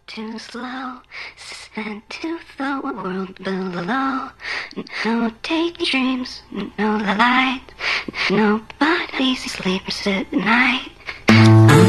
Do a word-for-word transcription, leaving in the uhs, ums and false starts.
too slow, sent to the world below. No daydreams, no light, nobody's sleepers at night.